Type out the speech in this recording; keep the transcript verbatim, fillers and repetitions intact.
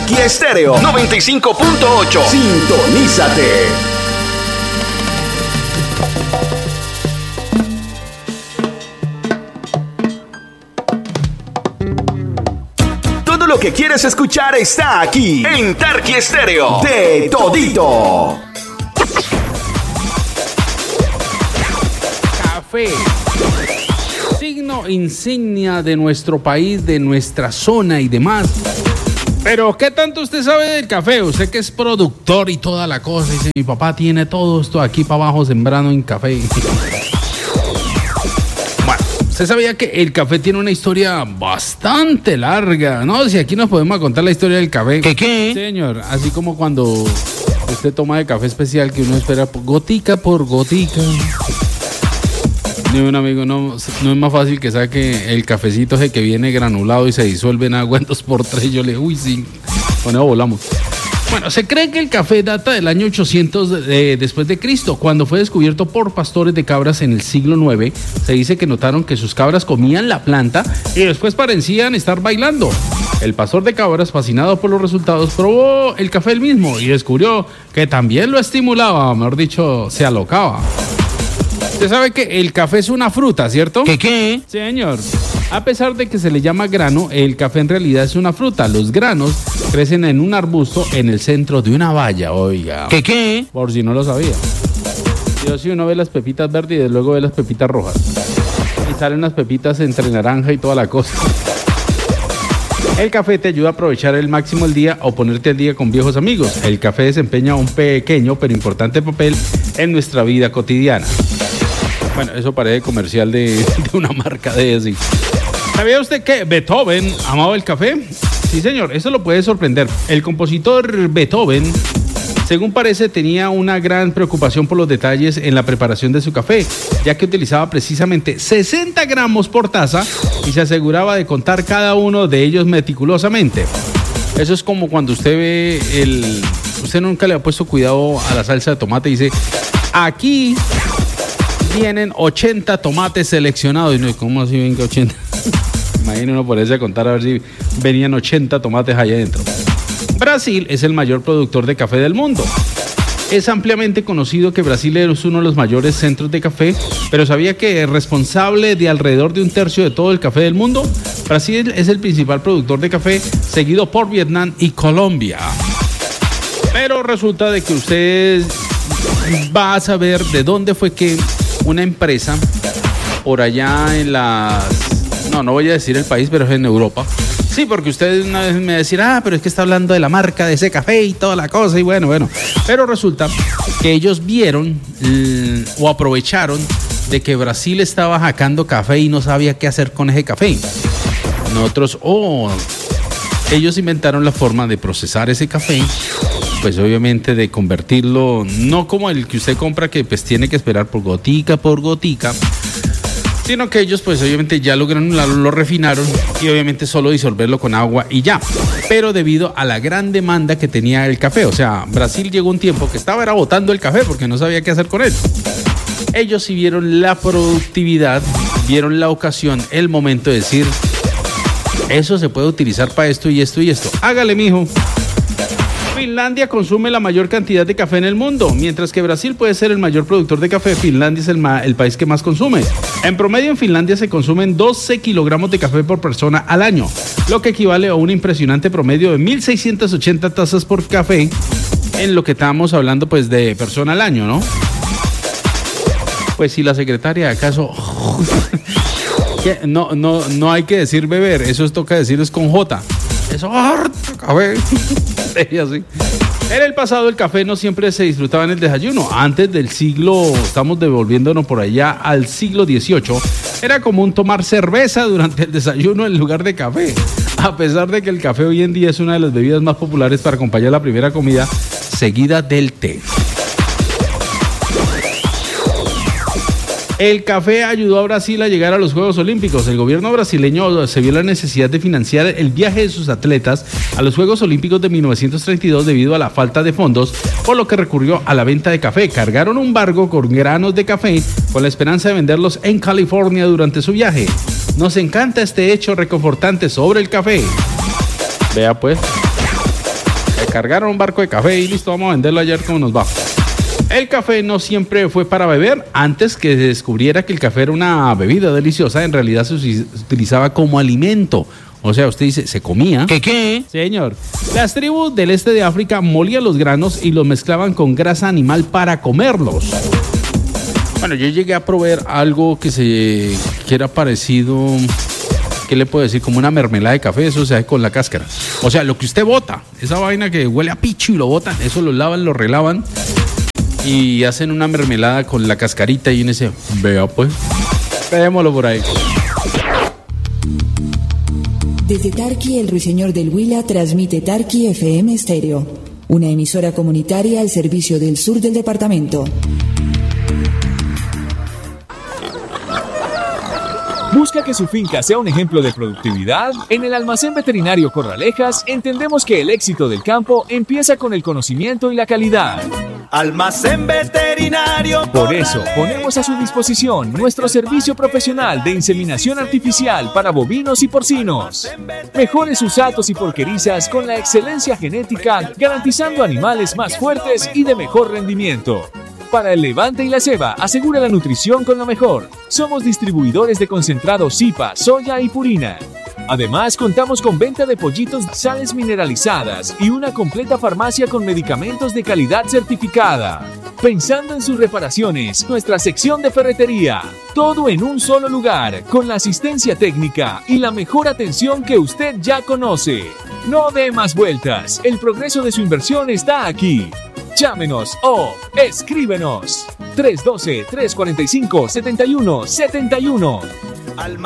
Tarqui Estéreo noventa y cinco punto ocho. Sintonízate. Todo lo que quieres escuchar está aquí en Tarqui Estéreo. De todito. Café. Signo insignia de nuestro país, de nuestra zona y demás. Pero, ¿qué tanto usted sabe del café? Usted que es productor y toda la cosa. Dice, mi papá tiene todo esto aquí para abajo sembrando en café. Bueno, usted sabía que el café tiene una historia bastante larga, ¿no? Si aquí nos podemos contar la historia del café. ¿Qué qué? Señor, así como cuando usted toma de café especial que uno espera gotica por gotica. Un amigo, no, no es más fácil que saque el cafecito ese que viene granulado y se disuelve en agua en dos por tres. Yo le digo, uy, sí, con eso volamos. Bueno, se cree que el café data del año ochocientos de, después de Cristo, cuando fue descubierto por pastores de cabras en el siglo nueve. Se dice que notaron que sus cabras comían la planta y después parecían estar bailando. El pastor de cabras, fascinado por los resultados, probó el café él mismo y descubrió que también lo estimulaba, mejor dicho, se alocaba. Usted sabe que el café es una fruta, ¿cierto? ¿Qué qué? Señor, a pesar de que se le llama grano, el café en realidad es una fruta. Los granos crecen en un arbusto en el centro de una valla, oiga. ¿Qué qué? Por si no lo sabía. Yo si uno ve las pepitas verdes y luego ve las pepitas rojas. Y salen unas pepitas entre naranja y toda la cosa. El café te ayuda a aprovechar el máximo el día o ponerte al día con viejos amigos. El café desempeña un pequeño pero importante papel en nuestra vida cotidiana. Bueno, eso parece comercial de, de una marca de así. ¿Sabía usted que Beethoven amaba el café? Sí, señor, eso lo puede sorprender. El compositor Beethoven, según parece, tenía una gran preocupación por los detalles en la preparación de su café, ya que utilizaba precisamente sesenta gramos por taza y se aseguraba de contar cada uno de ellos meticulosamente. Eso es como cuando usted ve el... Usted nunca le ha puesto cuidado a la salsa de tomate y dice, aquí vienen ochenta tomates seleccionados. Y no, ¿cómo así ven que ochenta? Imagínate uno ponerse a contar a ver si venían ochenta tomates allá adentro. Brasil es el mayor productor de café del mundo. Es ampliamente conocido que Brasil es uno de los mayores centros de café, pero ¿sabía que es responsable de alrededor de un tercio de todo el café del mundo? Brasil es el principal productor de café, seguido por Vietnam y Colombia. Pero resulta de que usted va a saber de dónde fue que una empresa por allá en las... No, no voy a decir el país, pero es en Europa. Sí, porque ustedes una vez me decían, ah, pero es que está hablando de la marca de ese café y toda la cosa, y bueno, bueno. Pero resulta que ellos vieron l- o aprovecharon de que Brasil estaba sacando café y no sabía qué hacer con ese café. Nosotros, oh, ellos inventaron la forma de procesar ese café, pues obviamente de convertirlo, no como el que usted compra que pues tiene que esperar por gotica por gotica, sino que ellos pues obviamente ya lo granularon, lo refinaron y obviamente solo disolverlo con agua y ya. Pero debido a la gran demanda que tenía el café, o sea, Brasil llegó un tiempo que estaba era botando el café porque no sabía qué hacer con él. Ellos sí vieron la productividad, vieron la ocasión, el momento de decir, eso se puede utilizar para esto y esto y esto. Hágale, mijo. Finlandia consume la mayor cantidad de café en el mundo, mientras que Brasil puede ser el mayor productor de café. Finlandia es el, ma- el país que más consume. En promedio en Finlandia se consumen doce kilogramos de café por persona al año, lo que equivale a un impresionante promedio de mil seiscientas ochenta tazas por café, en lo que estábamos hablando pues de persona al año, ¿no? Pues si la secretaria acaso... no, no, no hay que decir beber, eso es toca decir es con J. Eso harto café. Y así. En el pasado el café no siempre se disfrutaba en el desayuno. Antes del siglo, estamos devolviéndonos por allá al siglo dieciocho, era común tomar cerveza durante el desayuno en lugar de café. A pesar de que el café hoy en día es una de las bebidas más populares para acompañar la primera comida, seguida del té. El café ayudó a Brasil a llegar a los Juegos Olímpicos. El gobierno brasileño se vio la necesidad de financiar el viaje de sus atletas a los Juegos Olímpicos de mil novecientos treinta y dos debido a la falta de fondos, por lo que recurrió a la venta de café. Cargaron un barco con granos de café con la esperanza de venderlos en California durante su viaje. Nos encanta este hecho reconfortante sobre el café. Vea pues. Le cargaron un barco de café y listo, vamos a venderlo ayer como nos va. El café no siempre fue para beber. Antes que se descubriera que el café era una bebida deliciosa, en realidad se utilizaba como alimento. O sea, usted dice, ¿se comía? ¿Qué qué? Señor, las tribus del este de África molían los granos y los mezclaban con grasa animal para comerlos. Bueno, yo llegué a probar algo que se que era parecido, ¿qué le puedo decir? Como una mermelada de café, eso se hace con la cáscara. O sea, lo que usted bota, esa vaina que huele a picho y lo botan, eso lo lavan, lo relavan y hacen una mermelada con la cascarita y en ese, vea pues, pedémoslo por ahí. Desde Tarqui, el ruiseñor del Huila transmite Tarqui F M Stereo, una emisora comunitaria al servicio del sur del departamento. ¿Busca que su finca sea un ejemplo de productividad? En el Almacén Veterinario Corralejas entendemos que el éxito del campo empieza con el conocimiento y la calidad. Almacén Veterinario Corralejas. Por eso, ponemos a su disposición nuestro servicio profesional de inseminación artificial para bovinos y porcinos. Mejore sus atos y porquerizas con la excelencia genética, garantizando animales más fuertes y de mejor rendimiento. Para el levante y la ceba, asegura la nutrición con lo mejor. Somos distribuidores de concentrado Zipa, soya y purina. Además, contamos con venta de pollitos, sales mineralizadas y una completa farmacia con medicamentos de calidad certificada. Pensando en sus reparaciones, nuestra sección de ferretería. Todo en un solo lugar, con la asistencia técnica y la mejor atención que usted ya conoce. No dé más vueltas, el progreso de su inversión está aquí. Llámenos o escríbenos tres uno dos, tres cuatro cinco, siete uno siete uno.